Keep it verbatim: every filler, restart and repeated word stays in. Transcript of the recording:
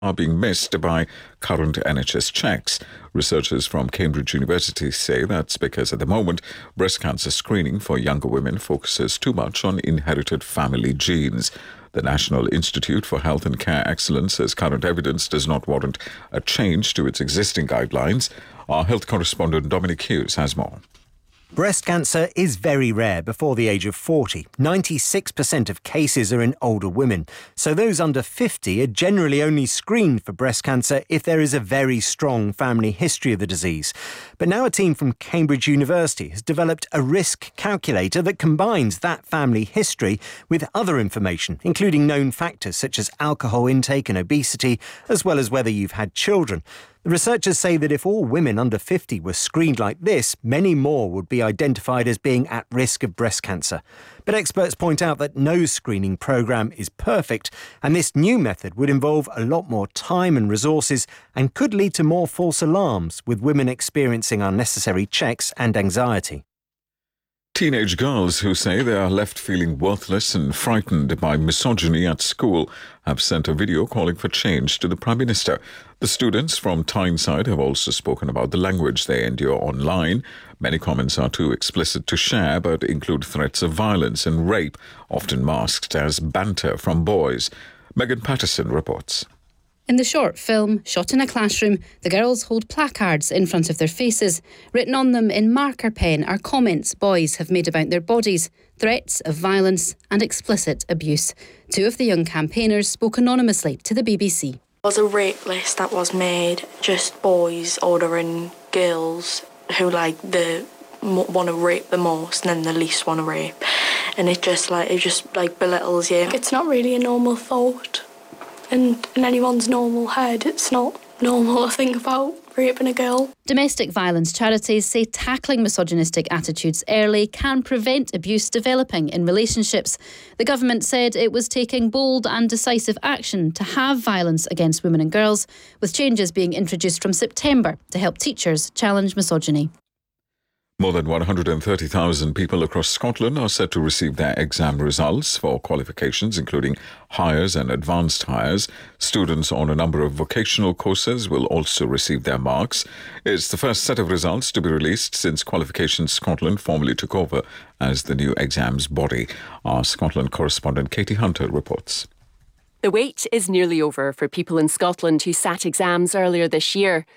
are being missed by current N H S checks. Researchers from Cambridge University say that's because at the moment, breast cancer screening for younger women focuses too much on inherited family genes. The National Institute for Health and Care Excellence says current evidence does not warrant a change to its existing guidelines. Our health correspondent Dominic Hughes has more. Breast cancer is very rare before the age of forty. ninety-six percent of cases are in older women. So those under fifty are generally only screened for breast cancer if there is a very strong family history of the disease. But now a team from Cambridge University has developed a risk calculator that combines that family history with other information, including known factors such as alcohol intake and obesity, as well as whether you've had children. The researchers say that if all women under fifty were screened like this, many more would be identified as being at risk of breast cancer. But experts point out that no screening programme is perfect, and this new method would involve a lot more time and resources and could lead to more false alarms, with women experiencing unnecessary checks and anxiety. Teenage girls who say they are left feeling worthless and frightened by misogyny at school have sent a video calling for change to the Prime Minister. The students from Tyneside have also spoken about the language they endure online. Many comments are too explicit to share, but include threats of violence and rape, often masked as banter from boys. Megan Patterson reports. In the short film, shot in a classroom, the girls hold placards in front of their faces. Written on them in marker pen are comments boys have made about their bodies, threats of violence and explicit abuse. Two of the young campaigners spoke anonymously to the B B C. There was a rape list that was made, just boys ordering girls who like the want to rape the most and then the least want to rape, and it just like it just like belittles you. It's not really a normal thought. And in anyone's normal head, it's not normal to think about raping a girl. Domestic violence charities say tackling misogynistic attitudes early can prevent abuse developing in relationships. The government said it was taking bold and decisive action to have violence against women and girls, with changes being introduced from September to help teachers challenge misogyny. More than one hundred thirty thousand people across Scotland are set to receive their exam results for qualifications, including Highers and Advanced Highers. Students on a number of vocational courses will also receive their marks. It's the first set of results to be released since Qualifications Scotland formally took over as the new exams body. Our Scotland correspondent Katie Hunter reports. The wait is nearly over for people in Scotland who sat exams earlier this year.